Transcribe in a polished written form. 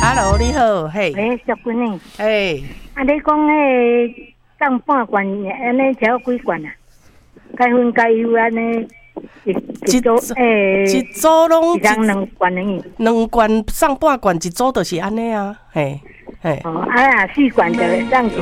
Hello， 你好，嘿。 小君呢？ 你讲迄降半罐，安尼才有几罐啊？该分该有安尼，一组一组拢一人2罐而已。 2罐上半罐，一组就是安尼啊，嘿。 4罐就让一